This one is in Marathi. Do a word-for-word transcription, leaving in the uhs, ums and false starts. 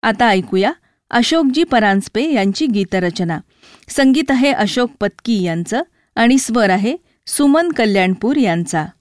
आता ऐकूया अशोकजी परांजपे यांची गीतरचना. संगीत आहे अशोक पत्की यांचं आणि स्वर आहे सुमन कल्याणपूर यांचा.